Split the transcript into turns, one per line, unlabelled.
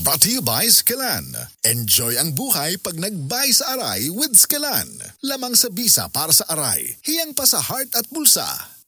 Brought to you by Skillan. Enjoy ang buhay pag nag-buy sa Aray with Skillan. Lamang sa bisa para sa Aray. Hiyang pa sa heart at bulsa.